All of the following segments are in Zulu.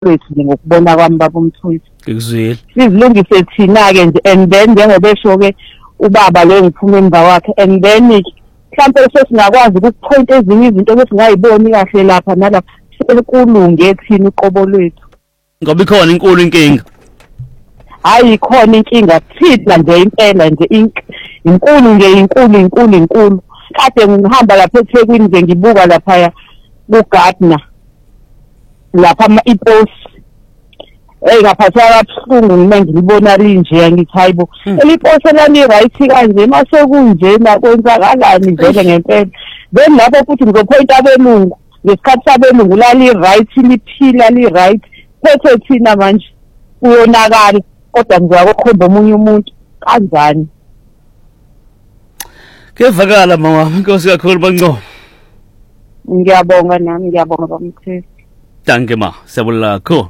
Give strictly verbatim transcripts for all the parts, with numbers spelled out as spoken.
lethu ngokubona kwami baba uMthunzi. Ngikuzwile. Sizilungise thina ke nje and then njengoba esho ke ubaba lo ngiphuma emva wakhe and then mhlawumbe sesingakwazi ukuphoint ezinye izinto ukuthi ngayiboni kahle lapha nalapha sekulunge thina uqobo lwethu. Ngoba ikhona inkulu inkinga. Hayi khona inkinga thina nje impela nje inkulu nje inkulu inkulu inkulu. Kade ngihamba lapha eThekwini nje ngibuka lapha kuGardner. Lapha ama-ipos hey ngaphathwa kabuhlungu mina ngilibona linje ngithi hayibo eliposa lani right kanje mase kunjena kwenzakalani vele ngempela then lapho futhi ngizophoint abelungu ngesikhathi sabelungu lali right liphila li right phethe thina manje uyonakala kodwa ngizakukhomba omunye umuntu kanjani kevakala mama inkosi kakhulu banqo. Ngiyabonga nami ngiyabonga bamthesi. Danke ma siyabonga kakhulu.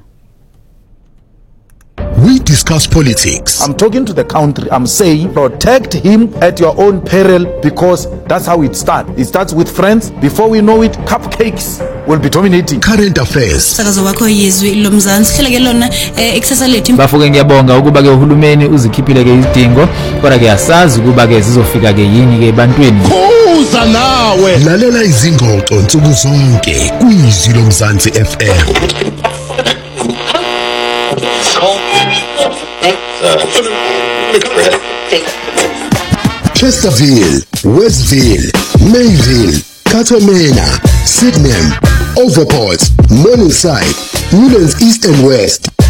We discuss politics. I'm talking to the country. I'm saying protect him at your own peril because that's how it starts. It starts with friends. Before we know it, cupcakes will be dominating. Current affairs. Sakazo wakho yizwi lomzansi hleleke lona eksasa lethu. Bafuke ngiyabonga ukuba ke uhulumeni uzikhiphile ke izidingo kodwa ke yasazi ukuba ke zizofika ke yini ke ebantwini. Kuza nawe. Lalela izingoxo nsuku zonke kwizwi lomzansi F M. Chesterville, Westville, Mayville, Katomena, Sydenham, Overport, Morningside, Newlands East and West.